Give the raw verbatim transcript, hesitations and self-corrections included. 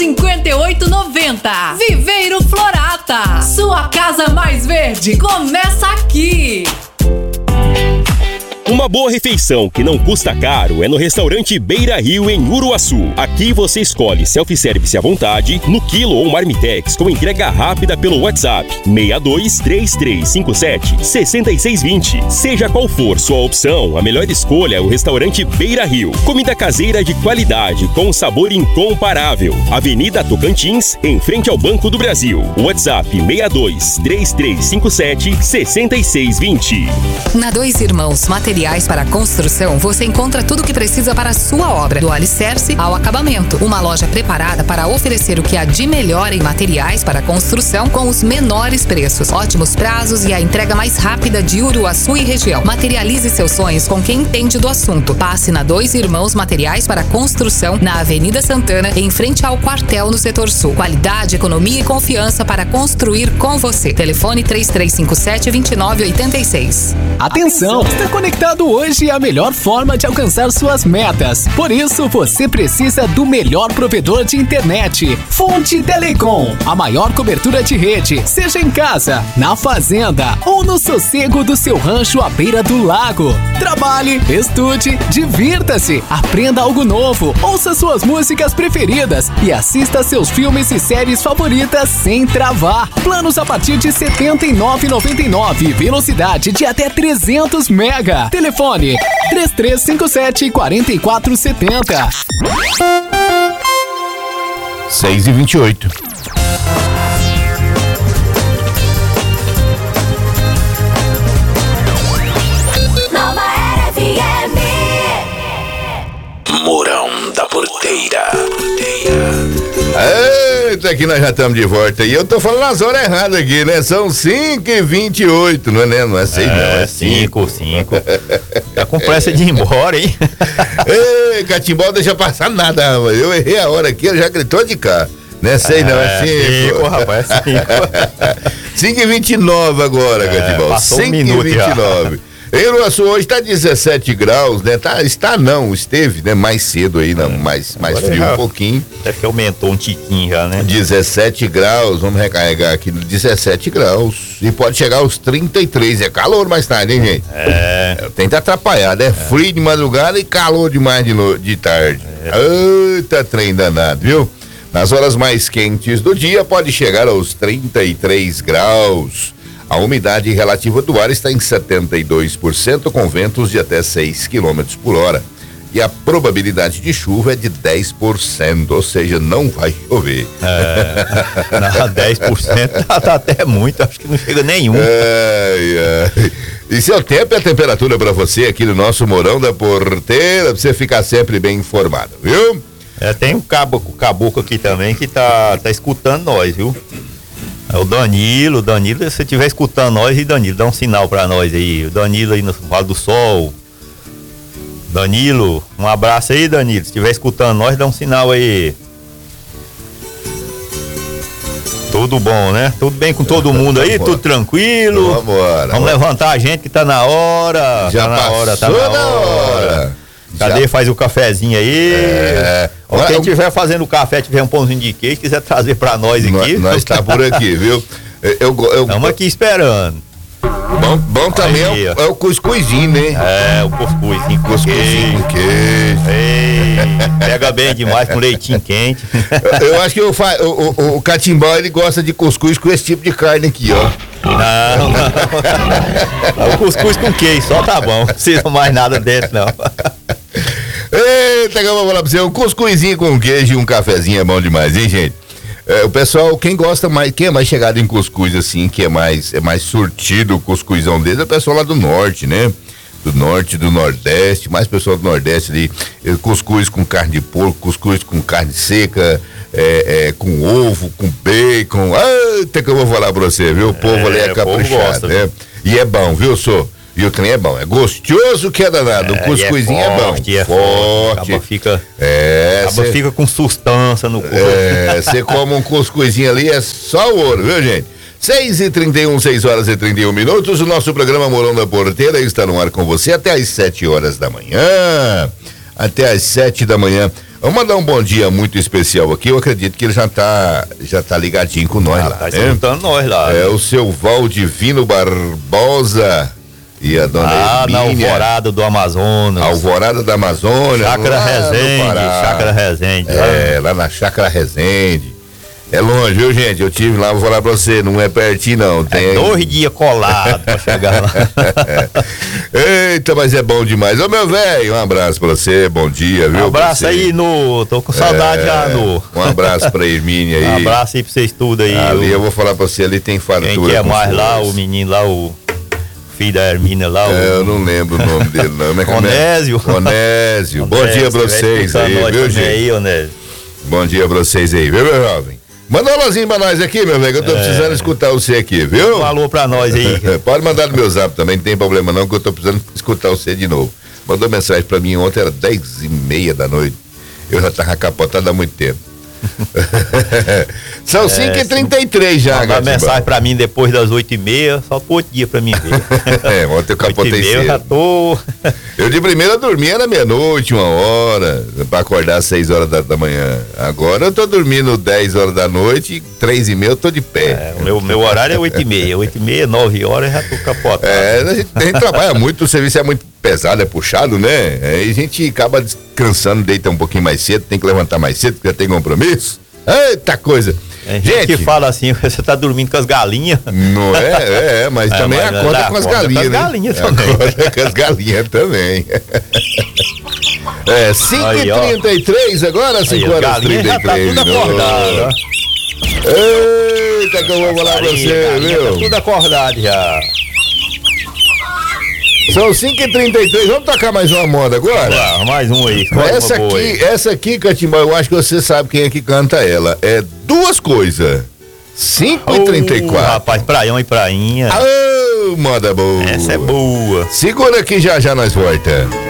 cinquenta e oito noventa. Viveiro Florata, sua casa mais verde começa aqui. Uma boa refeição que não custa caro é no restaurante Beira Rio, em Uruaçu. Aqui você escolhe self-service à vontade, no quilo ou marmitex, com entrega rápida pelo WhatsApp seis dois três três cinco sete seis seis dois zero. Seja qual for sua opção, a melhor escolha é o restaurante Beira Rio. Comida caseira de qualidade, com sabor incomparável. Avenida Tocantins, em frente ao Banco do Brasil. WhatsApp seis dois três três cinco sete seis seis dois zero. Na Dois Irmãos Materiais para Construção, você encontra tudo o que precisa para a sua obra, do alicerce ao acabamento. Uma loja preparada para oferecer o que há de melhor em materiais para construção com os menores preços, ótimos prazos e a entrega mais rápida de Uruaçu e região. Materialize seus sonhos com quem entende do assunto. Passe na Dois Irmãos Materiais para Construção, na Avenida Santana, em frente ao quartel no setor sul. Qualidade, economia e confiança para construir com você. Telefone três três cinco sete dois nove oito seis. Atenção! Está conectado hoje é a melhor forma de alcançar suas metas. Por isso, você precisa do melhor provedor de internet. Fonte Telecom. A maior cobertura de rede, seja em casa, na fazenda ou no sossego do seu rancho à beira do lago. Trabalhe, estude, divirta-se, aprenda algo novo, ouça suas músicas preferidas e assista seus filmes e séries favoritas sem travar. Planos a partir de setenta e nove reais e noventa e nove centavos. Velocidade de até trezentos mega. Telefone três três cinco sete quatro quatro sete zero. seis e vinte e oito. Nova Era F M. Morão da Porteira. Eita, aqui nós já estamos de volta. E eu tô falando as horas erradas aqui, né? São cinco e vinte e oito, não é, né? Não é seis, não. É cinco, cinco. Tá com pressa de ir embora, hein? Ei, Catimbó, não deixa passar nada, rapaz. Eu errei a hora aqui, ele já gritou de cá. Não é seis, não, é cinco. cinco, rapaz, é cinco. cinco e vinte e nove agora, É, Catimbó. passou um cinco e minuto vinte e nove. Em Uruaçu hoje tá dezessete graus, né? Tá, está não, esteve, né? Mais cedo aí, não, mais, mais Agora frio já- um pouquinho. Até que aumentou um tiquinho já, né? dezessete graus, vamos recarregar aqui no dezessete graus. E pode chegar aos trinta e três. É calor mais tarde, hein, gente? É. Tenta atrapalhar, né? Frio de madrugada e calor demais de, no, de tarde. Eita, trem danado, viu? Nas horas mais quentes do dia pode chegar aos trinta e três graus. A umidade relativa do ar está em setenta e dois por cento, com ventos de até seis quilômetros por hora. E a probabilidade de chuva é de dez por cento, ou seja, não vai chover. É, não, dez por cento tá, tá até muito, acho que não chega nenhum. Ai, ai. E seu tempo e a temperatura para você aqui no nosso Morão da Porteira, pra você ficar sempre bem informado, viu? É, tem um caboclo, caboclo aqui também que tá, tá escutando nós, viu? É o Danilo, Danilo, se você estiver escutando nós, e Danilo, dá um sinal pra nós aí. O Danilo aí no Vale do Sol. Danilo, um abraço aí, Danilo. Se estiver escutando nós, dá um sinal aí. Tudo bom, né? Tudo bem com todo mundo aí? Tudo tranquilo? Vambora. Vamos levantar a gente que tá na hora. Já tá na passou hora, tá na da hora. hora. Cadê? Já. Faz o cafezinho aí. É. Ó, Olha, quem estiver fazendo o café, tiver um pãozinho de queijo, quiser trazer pra nós aqui. Nós, nós tá por aqui, viu? Eu, eu, eu, Estamos aqui esperando. Bom, bom também Aí, é, ó. o, é o cuscuzinho, né? É, o cuscuzinho com Cuscuzinho com queijo. queijo. Ei, pega bem demais com leitinho quente. Eu, eu acho que o, fa- o, o, o Catimbó, ele gosta de cuscuz com esse tipo de carne aqui, ó. Não, não. O cuscuz com queijo, só tá bom. Não precisa mais nada dentro, não. Eita, que eu vou falar pra você, um cuscuzinho com queijo e um cafezinho é bom demais, hein, gente? É, o pessoal, quem gosta mais, quem é mais chegado em cuscuz, assim, que é mais, é mais surtido o cuscuzão deles, é o pessoal lá do norte, né? Do norte, do nordeste, mais pessoal do nordeste ali, eh, cuscuz com carne de porco, cuscuz com carne seca, é, é, com ovo, com bacon, até que eu vou falar pra você, viu? O povo É, ali é o povo caprichado, gosta, né? E é bom, viu, sô? E o trem é bom, é gostoso que é danado, o cuscuzinho é, bom, forte, é forte, Acaba fica, é, acaba cê- fica com sustância no corpo. é, você come um cuscuzinho ali, é só o ouro, viu, gente? seis e trinta e um, seis horas e trinta e um minutos, o nosso programa Morão da Porteira está no ar com você até às sete horas da manhã. Até às sete da manhã. Vamos mandar um bom dia muito especial aqui. Eu acredito que ele já tá, já tá ligadinho com nós ah, lá. Tá escutando nós lá. É né? O seu Valdivino Barbosa e a dona Ah, Hermínia. na Alvorada do Amazonas. Alvorada da Amazônia. Chácara Resende. Chácara Resende. É, lá na Chácara Resende. É longe, viu, gente? Eu tive lá, vou falar pra você, não é pertinho, não. Tem... É dois dias colado pra chegar lá. Eita, mas é bom demais. Ô, meu velho, um abraço pra você, bom dia, viu? Um abraço aí, no. Tô com saudade é, já, no. Um abraço pra Hermínia aí. Um abraço aí pra vocês tudo aí. Ali o... eu vou falar pra você, ali tem fartura. Quem que é mais força. Lá, o menino lá, o filho da Hermínia lá. É, o... eu não lembro o nome dele, não. Onésio. Onésio. Bom dia pra vocês aí, viu, gente? Aí, Onésio. Bom dia pra vocês aí, viu, meu jovem? Manda um alôzinho pra nós aqui, meu velho, que eu tô é. precisando escutar você aqui, viu? Um alô pra nós aí. Pode mandar no meu zap também, não tem problema não, que eu tô precisando escutar você de novo. Mandou mensagem pra mim ontem, era dez e meia da noite. Eu já tava capotado há muito tempo. São é, cinco e trinta e três já, Mandar mensagem pra mim depois das oito e meia, só por outro dia pra mim ver. É, ontem eu capotei cedo. Eu já tô... Eu de primeira dormia na meia-noite, uma hora, pra acordar às seis horas da, da manhã. Agora eu tô dormindo dez horas da noite, três e meia eu tô de pé. É, o meu, meu horário é oito e meia, oito e meia, nove horas eu já tô capotado. É, a gente, a gente trabalha muito, o serviço é muito pesado, é puxado, né? Aí a gente acaba descansando, deita um pouquinho mais cedo, tem que levantar mais cedo, porque já tem compromisso. Eita coisa! É, gente, gente que fala assim, você tá dormindo com as galinhas. Não é, é, é mas é, também mas acorda com as galinhas, né? galinhas também. Acorda com as galinhas também. É, cinco e trinta e três agora, cinco horas e trinta e três. Tá tudo acordado, Eita, que eu vou falar pra você, viu? Tá tudo acordado já. São cinco e trinta e três, vamos tocar mais uma moda agora? Ah, mais um aí. Essa aqui, aí. essa aqui, Catimbó, eu acho que você sabe quem é que canta ela. É Duas Coisas. cinco e trinta e quatro. Oh, rapaz, praião e prainha. Oh, moda boa. Essa é boa. Segura aqui, já já nós volta.